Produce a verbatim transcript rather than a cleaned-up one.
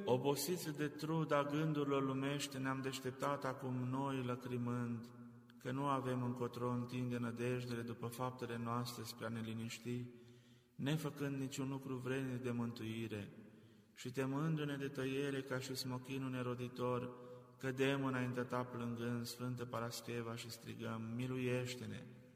Obosiți de truda gândurilor lumește, ne-am deșteptat acum noi lăcrimând, că nu avem încotro întinde nădejdele după faptele noastre spre a ne liniști, nefăcând niciun lucru vrednic de mântuire, și temându-ne de tăiere ca și smochinul neroditor, cădem înaintea Ta plângând, Sfântă Parascheva, și strigăm: miluiește-ne!